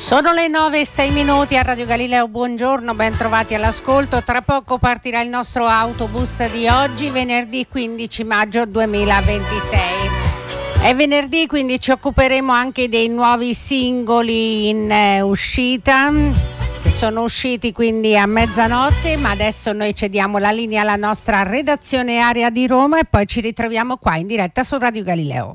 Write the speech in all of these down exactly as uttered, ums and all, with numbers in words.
Sono le nove e sei minuti a Radio Galileo, buongiorno, ben trovati all'ascolto. Tra poco partirà il nostro autobus di oggi, venerdì quindici maggio duemilaventisei. È venerdì, quindi ci occuperemo anche dei nuovi singoli in eh, uscita, che sono usciti quindi a mezzanotte, ma adesso noi cediamo la linea alla nostra redazione area di Roma e poi ci ritroviamo qua in diretta su Radio Galileo.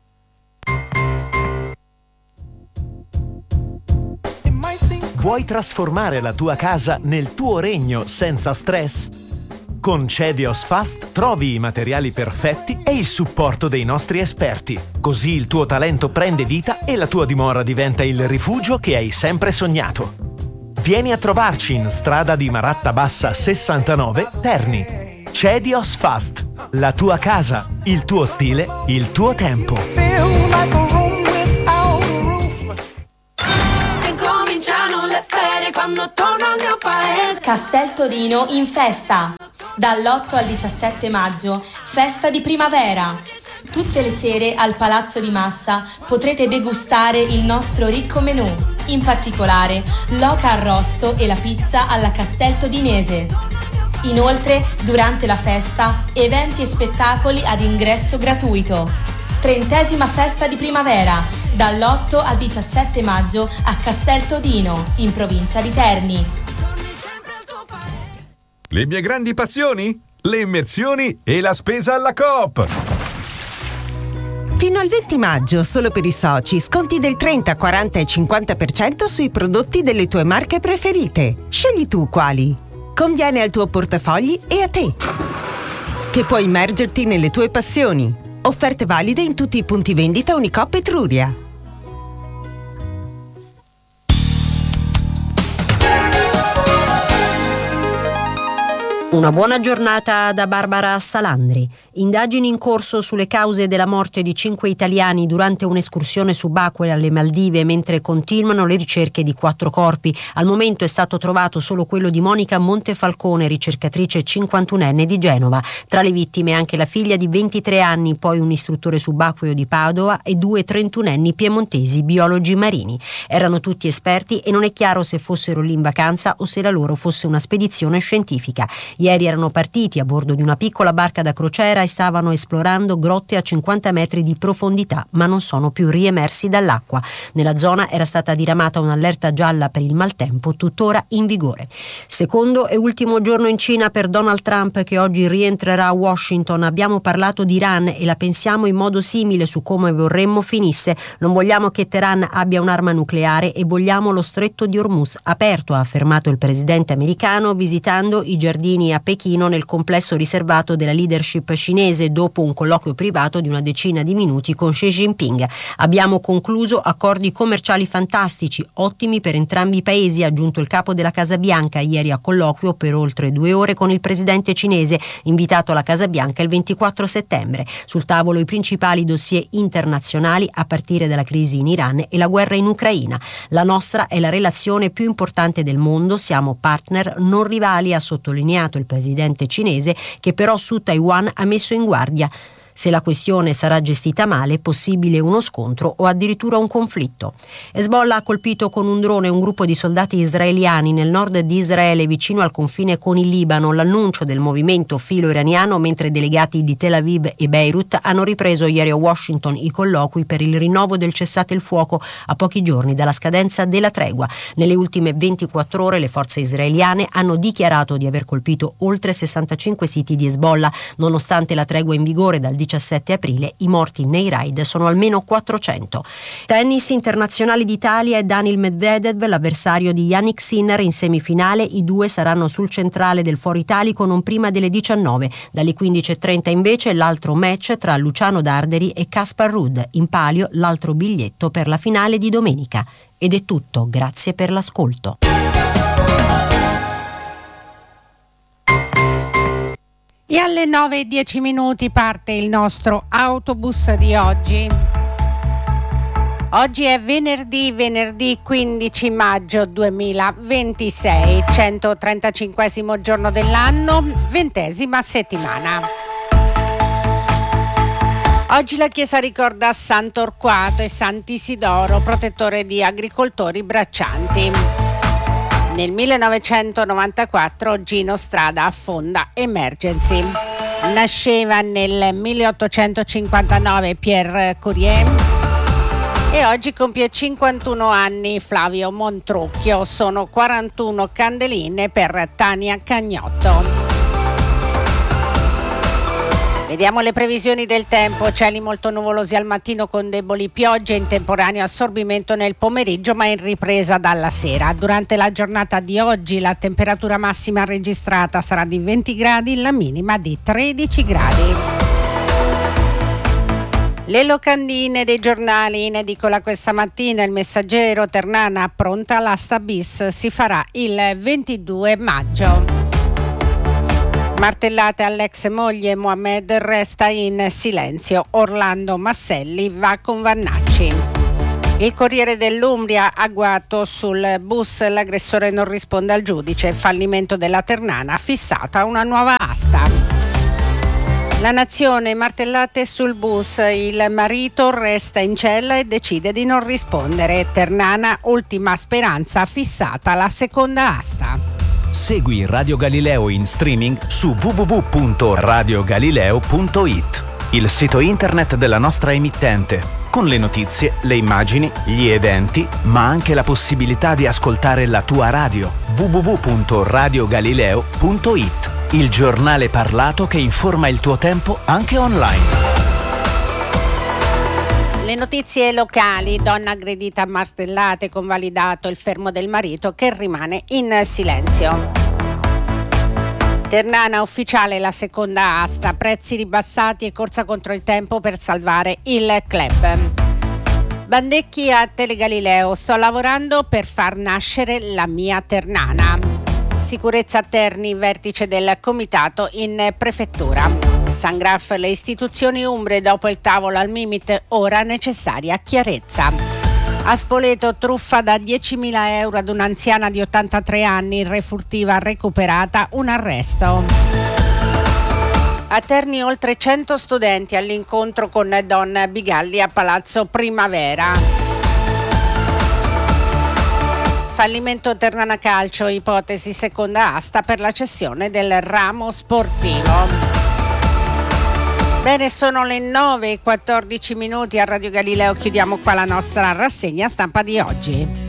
Vuoi trasformare la tua casa nel tuo regno senza stress? Con Cedios Fast trovi i materiali perfetti e il supporto dei nostri esperti. Così il tuo talento prende vita e la tua dimora diventa il rifugio che hai sempre sognato. Vieni a trovarci in strada di Maratta Bassa sessantanove, Terni. Cedios Fast, la tua casa, il tuo stile, il tuo tempo. Quando torno al mio paese. Castel Todino in festa dall'otto al diciassette maggio, festa di primavera. Tutte le sere al Palazzo di Massa potrete degustare il nostro ricco menù, in particolare l'oca arrosto e la pizza alla Castel Todinese. Inoltre, durante la festa, eventi e spettacoli ad ingresso gratuito. Trentesima festa di primavera, dall'otto al diciassette maggio a Castel Todino, in provincia di Terni. Le mie grandi passioni? Le immersioni e la spesa alla Coop. Fino al venti maggio, solo per i soci, sconti del trenta, quaranta e cinquanta per cento sui prodotti delle tue marche preferite. Scegli tu quali. Conviene al tuo portafogli e a te, che puoi immergerti nelle tue passioni. Offerte valide in tutti i punti vendita Unicoop Etruria. Una buona giornata da Barbara Salandri. Indagini in corso sulle cause della morte di cinque italiani durante un'escursione subacquea alle Maldive, mentre continuano le ricerche di quattro corpi. Al momento è stato trovato solo quello di Monica Montefalcone, ricercatrice cinquantunenne di Genova. Tra le vittime anche la figlia di ventitré anni, poi un istruttore subacqueo di Padova e due trentunenni piemontesi, biologi marini. Erano tutti esperti e non è chiaro se fossero lì in vacanza o se la loro fosse una spedizione scientifica. Ieri erano partiti a bordo di una piccola barca da crociera e stavano esplorando grotte a cinquanta metri di profondità, ma non sono più riemersi dall'acqua. Nella zona era stata diramata un'allerta gialla per il maltempo, tuttora in vigore. Secondo e ultimo giorno in Cina per Donald Trump, che oggi rientrerà a Washington. Abbiamo parlato di Iran e la pensiamo in modo simile su come vorremmo finisse. Non vogliamo che Teheran abbia un'arma nucleare e vogliamo lo stretto di Hormuz aperto, ha affermato il presidente americano visitando i giardini a Pechino nel complesso riservato della leadership cinese dopo un colloquio privato di una decina di minuti con Xi Jinping. Abbiamo concluso accordi commerciali fantastici, ottimi per entrambi i paesi, ha aggiunto il capo della Casa Bianca ieri a colloquio per oltre due ore con il presidente cinese, invitato alla Casa Bianca il ventiquattro settembre. Sul tavolo i principali dossier internazionali a partire dalla crisi in Iran e la guerra in Ucraina. La nostra è la relazione più importante del mondo, siamo partner non rivali, ha sottolineato il presidente cinese, che però su Taiwan ha messo in guardia. Se la questione sarà gestita male, è possibile uno scontro o addirittura un conflitto. Hezbollah ha colpito con un drone un gruppo di soldati israeliani nel nord di Israele, vicino al confine con il Libano. L'annuncio del movimento filo-iraniano, mentre delegati di Tel Aviv e Beirut hanno ripreso ieri a Washington i colloqui per il rinnovo del cessate il fuoco a pochi giorni dalla scadenza della tregua. Nelle ultime ventiquattro ore le forze israeliane hanno dichiarato di aver colpito oltre sessantacinque siti di Hezbollah. Nonostante la tregua in vigore dal diciassette aprile, i morti nei raid sono almeno quattrocento. Tennis internazionale d'Italia e Daniil Medvedev, l'avversario di Yannick Sinner in semifinale. I due saranno sul centrale del Foro Italico non prima delle diciannove. Dalle quindici e trenta invece l'altro match tra Luciano Darderi e Kaspar Ruud. In palio l'altro biglietto per la finale di domenica. Ed è tutto, grazie per l'ascolto. E alle nove e dieci minuti parte il nostro autobus di oggi. Oggi è venerdì, venerdì quindici maggio duemilaventisei, centotrentacinquesimo giorno dell'anno, ventesima settimana. Oggi la Chiesa ricorda San Torquato e Sant'Isidoro, protettore di agricoltori braccianti. Nel millenovecentonovantaquattro Gino Strada fonda Emergency. Nasceva nel milleottocentocinquantanove Pierre Courier e oggi compie cinquantuno anni Flavio Montrucchio. Sono quarantuno candeline per Tania Cagnotto. Vediamo le previsioni del tempo. Cieli molto nuvolosi al mattino con deboli piogge, in temporaneo assorbimento nel pomeriggio ma in ripresa dalla sera. Durante la giornata di oggi la temperatura massima registrata sarà di venti gradi, la minima di tredici gradi. Le locandine dei giornali in edicola questa mattina. Il Messaggero: Ternana pronta l'asta bis, si farà il ventidue maggio. Martellate all'ex moglie, Mohamed resta in silenzio, Orlando Masselli va con Vannacci. Il Corriere dell'Umbria: agguato sul bus, l'aggressore non risponde al giudice, fallimento della Ternana, fissata una nuova asta. La Nazione: martellate sul bus, il marito resta in cella e decide di non rispondere, Ternana ultima speranza, fissata la seconda asta. Segui Radio Galileo in streaming su w w w punto radio galileo punto i t, il sito internet della nostra emittente, con le notizie, le immagini, gli eventi, ma anche la possibilità di ascoltare la tua radio. w w w punto radio galileo punto i t, il giornale parlato che informa il tuo tempo anche online. Le notizie locali: donna aggredita a martellate, convalidato il fermo del marito che rimane in silenzio. Ternana ufficiale la seconda asta, prezzi ribassati e corsa contro il tempo per salvare il club. Bandecchi a Telegalileo: sto lavorando per far nascere la mia Ternana. Sicurezza a Terni, vertice del comitato in prefettura. San Graff: le istituzioni umbre dopo il tavolo al Mimit, ora necessaria chiarezza. A Spoleto: truffa da diecimila euro ad un'anziana di ottantatré anni, refurtiva recuperata, un arresto. A Terni oltre cento studenti all'incontro con Don Bigalli a Palazzo Primavera. Fallimento Ternana Calcio, ipotesi seconda asta per la cessione del ramo sportivo. Bene, sono le nove e quattordici minuti a Radio Galileo, chiudiamo qua la nostra rassegna stampa di oggi.